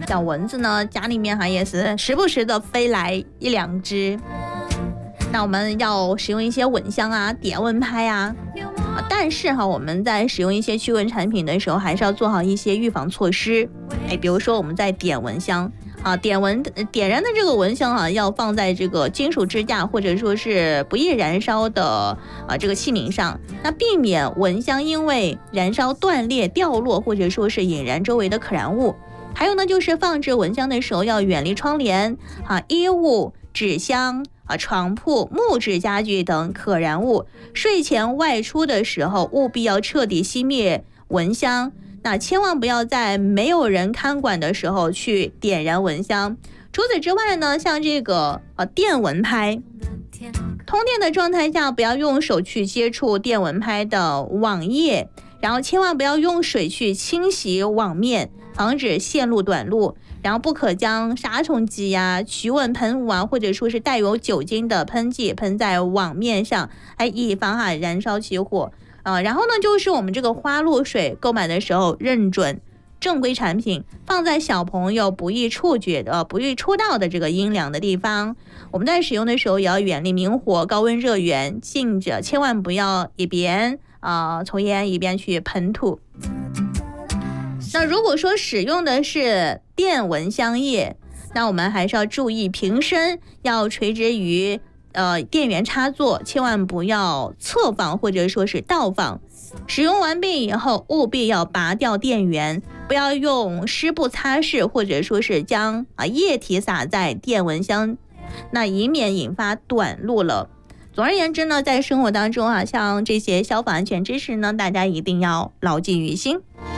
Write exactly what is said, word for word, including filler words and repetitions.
像蚊子呢，家里面哈也是时不时的飞来一两只。那我们要使用一些蚊香啊、点蚊拍啊，但是哈，我们在使用一些驱蚊产品的时候，还是要做好一些预防措施。哎，比如说我们在点蚊香啊，点蚊点燃的这个蚊香啊，要放在这个金属支架或者说是不易燃烧的啊这个器皿上，那避免蚊香因为燃烧断裂、掉落，或者说是引燃周围的可燃物。还有呢，就是放置蚊香的时候要远离窗帘啊、衣物、纸箱啊、床铺、木质家具等可燃物。睡前外出的时候，务必要彻底熄灭蚊香。那千万不要在没有人看管的时候去点燃蚊香。除此之外呢，像这个呃电蚊拍，通电的状态下不要用手去接触电蚊拍的网页，然后千万不要用水去清洗网面，防止线路短路。然后不可将杀虫剂呀、驱蚊喷雾啊，或者说是带有酒精的喷剂喷在网面上，哎，以防哈燃烧起火。啊，然后呢，就是我们这个花露水购买的时候认准正规产品，放在小朋友不易触觉的、不易触到的这个阴凉的地方。我们在使用的时候也要远离明火、高温热源，近着千万不要一边啊、呃、抽烟一边去喷吐。那如果说使用的是电蚊香液，那我们还是要注意瓶身要垂直于呃，电源插座，千万不要侧放或者说是倒放。使用完毕以后，务必要拔掉电源，不要用湿布擦拭，或者说是将啊液体洒在电蚊香，那以免引发短路了。总而言之呢，在生活当中啊，像这些消防安全知识呢，大家一定要牢记于心。